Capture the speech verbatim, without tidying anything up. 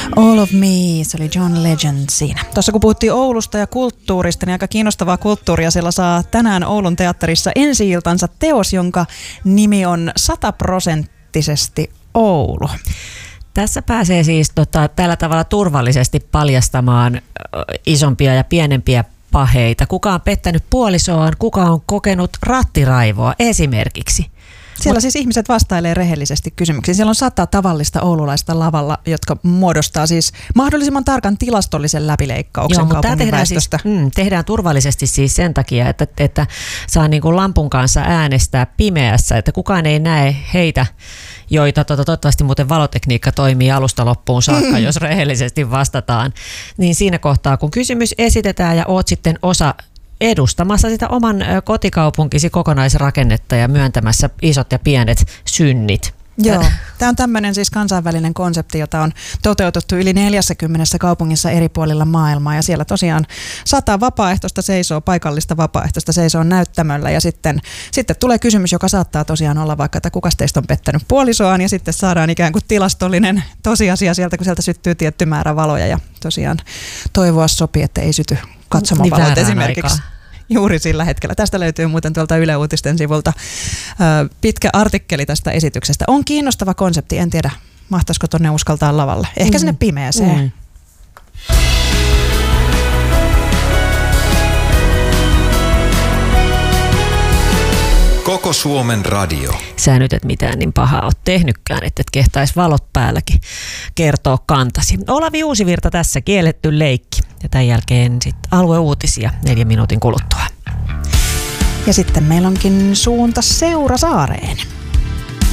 All of Me, se oli John Legend siinä. Tuossa kun puhuttiin Oulusta ja kulttuurista, niin aika kiinnostavaa kulttuuria. Siellä saa tänään Oulun teatterissa ensi-iltansa teos, jonka nimi on sataprosenttisesti Oulu. Tässä pääsee siis tota, tällä tavalla turvallisesti paljastamaan isompia ja pienempiä paheita. Kuka on pettänyt puolisoaan, kuka on kokenut rattiraivoa esimerkiksi. Siellä siis ihmiset vastailee rehellisesti kysymyksiin. Siellä on sata tavallista oululaista lavalla, jotka muodostaa siis mahdollisimman tarkan tilastollisen läpileikkauksen Joo, kaupungin tehdään väestöstä. Siis, mm, tehdään turvallisesti siis sen takia, että, että saa niin kuin lampun kanssa äänestää pimeässä, että kukaan ei näe heitä, joita to- toivottavasti muuten valotekniikka toimii alusta loppuun saakka, jos rehellisesti vastataan. Niin siinä kohtaa, kun kysymys esitetään ja oot sitten osa edustamassa sitä oman kotikaupunkisi kokonaisrakennetta ja myöntämässä isot ja pienet synnit. Joo, tämä on tämmöinen siis kansainvälinen konsepti, jota on toteutettu yli neljässäkymmenessä kaupungissa eri puolilla maailmaa ja siellä tosiaan sata vapaaehtoista seisoo, paikallista vapaaehtoista seisoo näyttämöllä ja sitten, sitten tulee kysymys, joka saattaa tosiaan olla vaikka, että kuka teistä on pettänyt puolisoaan ja sitten saadaan ikään kuin tilastollinen tosiasia sieltä, kun sieltä syttyy tietty määrä valoja ja tosiaan toivoa sopii, että ei syty katsomavalot niin esimerkiksi. Aikaa. Juuri sillä hetkellä. Tästä löytyy muuten tuolta Yle Uutisten sivulta ö, pitkä artikkeli tästä esityksestä. On kiinnostava konsepti, en tiedä mahtaisiko tonne uskaltaa lavalle. Ehkä mm. sinne pimeäseen. Mm. Koko Suomen radio. Sä nyt et mitään niin pahaa oot tehnytkään, että et kehtais valot päälläkin kertoo kantasi. Olavi Uusivirta tässä, kielletty leikki. Ja tämän jälkeen sitten alueuutisia neljän minuutin kuluttua. Ja sitten meillä onkin suunta Seurasaareen.